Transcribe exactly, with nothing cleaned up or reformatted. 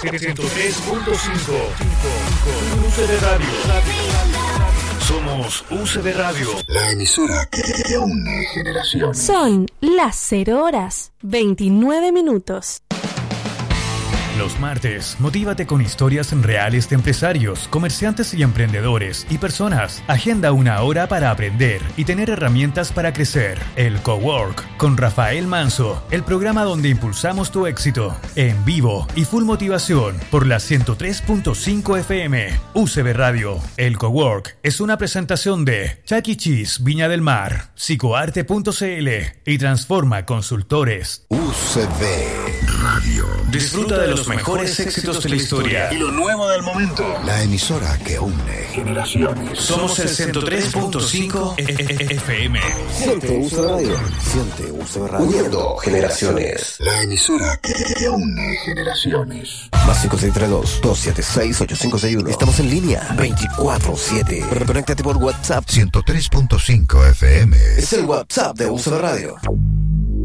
ciento tres punto cinco U C B Radio. Somos U C B Radio, la emisora que une generaciones. Son las cero horas, veintinueve minutos. Los martes, motívate con historias reales de empresarios, comerciantes y emprendedores y personas. Agenda una hora para aprender y tener herramientas para crecer. El Cowork con Rafael Manso, el programa donde impulsamos tu éxito. En vivo y full motivación por la ciento tres punto cinco F M. U C B Radio. El Cowork es una presentación de Chuck E. Cheese Viña del Mar, psicoarte punto c l y Transforma Consultores. U C B Radio. Disfruta de los mejores éxitos de la historia y lo nuevo del momento. La emisora que une generaciones. Somos el ciento tres punto cinco F M. Siente U C B Radio. Siente U C B Radio. Uniendo generaciones. La emisora que une generaciones. Más cinco seis tres dos, dos siete seis, ocho cinco seis uno. Estamos en línea veinticuatro siete. Conéctate por WhatsApp. ciento tres punto cinco F M. Es el WhatsApp de U C B Radio.